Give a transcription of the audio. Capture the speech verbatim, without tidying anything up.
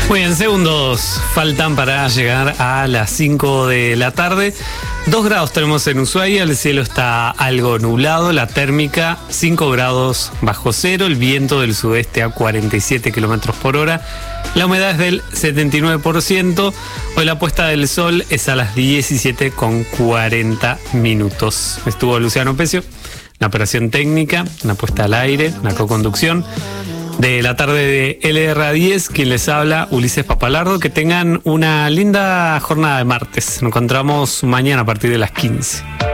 Muy bien, segundos faltan para llegar a las cinco de la tarde. Dos grados tenemos en Ushuaia, el cielo está algo nublado, la térmica cinco grados bajo cero, el viento del sudeste a cuarenta y siete kilómetros por hora, la humedad es del setenta y nueve por ciento, hoy la puesta del sol es a las diecisiete con cuarenta minutos. Estuvo Luciano Pecio, la operación técnica, una puesta al aire, una coconducción. De la tarde de L R A diez, quien les habla, Ulises Papalardo. Que tengan una linda jornada de martes. Nos encontramos mañana a partir de las quince.